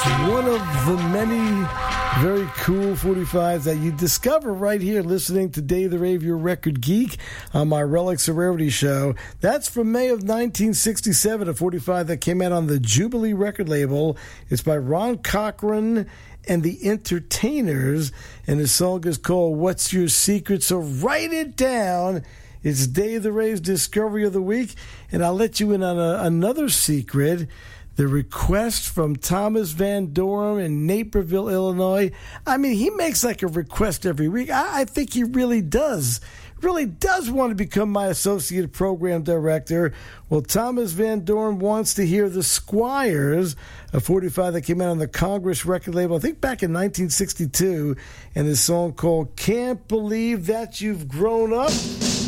One of the many very cool 45s that you discover right here listening to Dave the Rave, your record geek, on my Relics of Rarity show. That's from May of 1967, a 45 that came out on the Jubilee record label. It's by Ron Cochran and the Entertainers, and the song is called What's Your Secret? So write it down. It's Dave the Rave's Discovery of the Week, and I'll let you in on another secret. The request from Thomas Van Doren in Naperville, Illinois. I mean, he makes like a request every week. I think he really does want to become my associate program director. Well, Thomas Van Doren wants to hear The Squires, a 45 that came out on the Congress record label, I think back in 1962, and a song called Can't Believe That You've Grown Up.